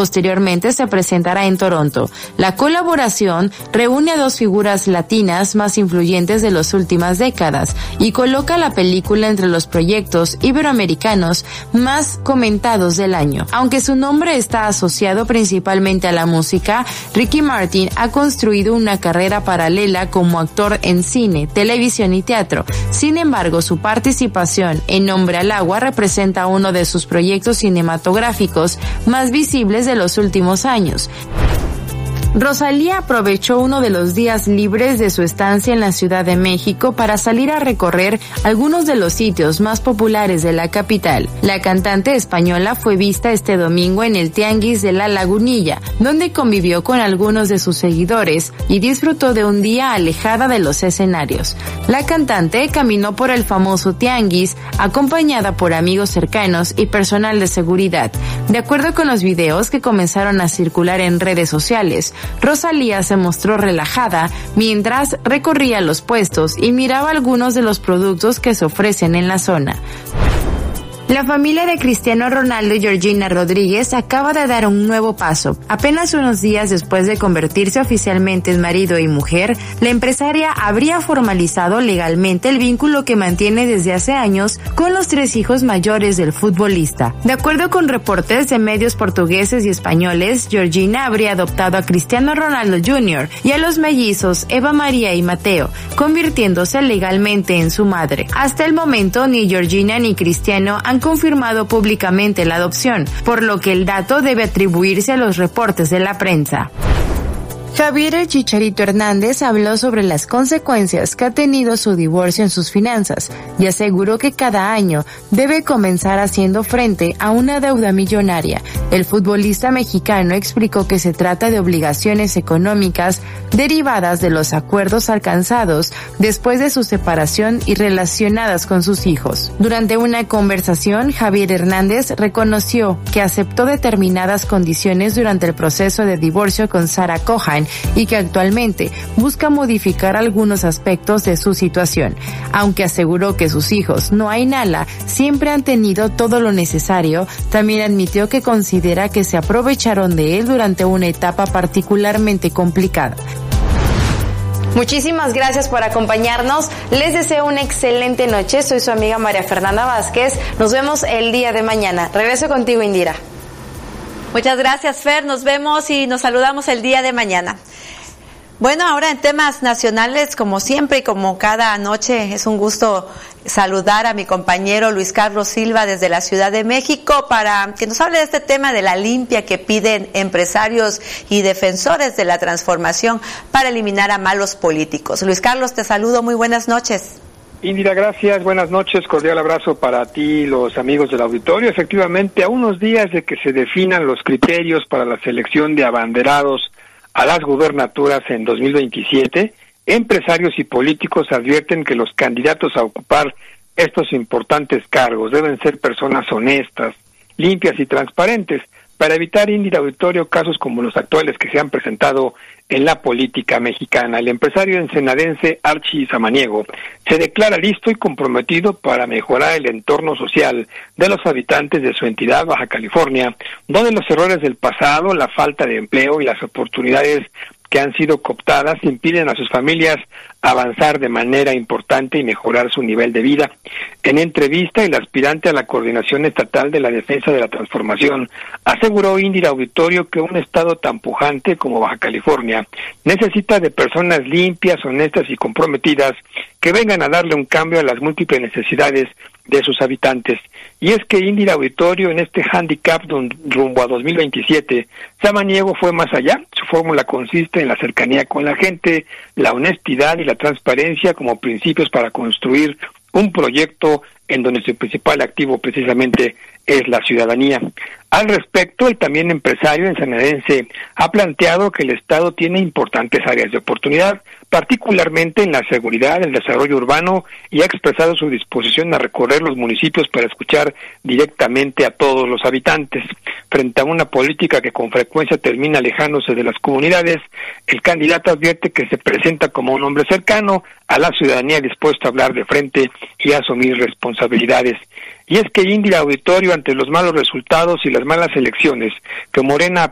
Posteriormente se presentará en Toronto. La colaboración reúne a dos figuras latinas más influyentes de las últimas décadas y coloca la película entre los proyectos iberoamericanos más comentados del año. Aunque su nombre está asociado principalmente a la música, Ricky Martin ha construido una carrera paralela como actor en cine, televisión y teatro. Sin embargo, su participación en Nombre al Agua representa uno de sus proyectos cinematográficos más visibles de los últimos años. Rosalía aprovechó uno de los días libres de su estancia en la Ciudad de México para salir a recorrer algunos de los sitios más populares de la capital. La cantante española fue vista este domingo en el Tianguis de la Lagunilla, donde convivió con algunos de sus seguidores y disfrutó de un día alejada de los escenarios. La cantante caminó por el famoso Tianguis acompañada por amigos cercanos y personal de seguridad. De acuerdo con los videos que comenzaron a circular en redes sociales, Rosalía se mostró relajada mientras recorría los puestos y miraba algunos de los productos que se ofrecen en la zona. La familia de Cristiano Ronaldo y Georgina Rodríguez acaba de dar un nuevo paso. Apenas unos días después de convertirse oficialmente en marido y mujer, la empresaria habría formalizado legalmente el vínculo que mantiene desde hace años con los 3 hijos mayores del futbolista. De acuerdo con reportes de medios portugueses y españoles, Georgina habría adoptado a Cristiano Ronaldo Jr. y a los mellizos Eva María y Mateo, convirtiéndose legalmente en su madre. Hasta el momento, ni Georgina ni Cristiano han confirmado públicamente la adopción, por lo que el dato debe atribuirse a los reportes de la prensa. Javier El Chicharito Hernández habló sobre las consecuencias que ha tenido su divorcio en sus finanzas y aseguró que cada año debe comenzar haciendo frente a una deuda millonaria. El futbolista mexicano explicó que se trata de obligaciones económicas derivadas de los acuerdos alcanzados después de su separación y relacionadas con sus hijos. Durante una conversación, Javier Hernández reconoció que aceptó determinadas condiciones durante el proceso de divorcio con Sara Cohan y que actualmente busca modificar algunos aspectos de su situación. Aunque aseguró que sus hijos no hay nada, siempre han tenido todo lo necesario, también admitió que considera que se aprovecharon de él durante una etapa particularmente complicada. Muchísimas gracias por acompañarnos. Les deseo una excelente noche. Soy su amiga María Fernanda Vázquez. Nos vemos el día de mañana. Regreso contigo, Indira. Muchas gracias, Fer. Nos vemos y nos saludamos el día de mañana. Bueno, ahora en temas nacionales, como siempre y como cada noche, es un gusto saludar a mi compañero Luis Carlos Silva desde la Ciudad de México para que nos hable de este tema de la limpia que piden empresarios y defensores de la transformación para eliminar a malos políticos. Luis Carlos, te saludo. Muy buenas noches. Indira, gracias, buenas noches, cordial abrazo para ti y los amigos del auditorio. Efectivamente, a unos días de que se definan los criterios para la selección de abanderados a las gubernaturas en 2027, empresarios y políticos advierten que los candidatos a ocupar estos importantes cargos deben ser personas honestas, limpias y transparentes, para evitar, Indira, auditorio, casos como los actuales que se han presentado en la política mexicana. El empresario ensenadense Archie Samaniego se declara listo y comprometido para mejorar el entorno social de los habitantes de su entidad, Baja California, donde los errores del pasado, la falta de empleo y las oportunidades que han sido cooptadas impiden a sus familias avanzar de manera importante y mejorar su nivel de vida. En entrevista, el aspirante a la Coordinación Estatal de la Defensa de la Transformación aseguró, Indira, auditorio, que un estado tan pujante como Baja California necesita de personas limpias, honestas y comprometidas que vengan a darle un cambio a las múltiples necesidades de sus habitantes. Y es que, Indira, auditorio, en este handicap rumbo a 2027, Samaniego fue más allá. Su fórmula consiste en la cercanía con la gente, la honestidad y la transparencia como principios para construir un proyecto en donde su principal activo precisamente es la ciudadanía. Al respecto, el también empresario ensenadense ha planteado que el Estado tiene importantes áreas de oportunidad, particularmente en la seguridad, el desarrollo urbano, y ha expresado su disposición a recorrer los municipios para escuchar directamente a todos los habitantes. Frente a una política que con frecuencia termina alejándose de las comunidades, el candidato advierte que se presenta como un hombre cercano a la ciudadanía, dispuesto a hablar de frente y a asumir responsabilidades. Y es que, Indira, auditorio, ante los malos resultados y las malas elecciones que Morena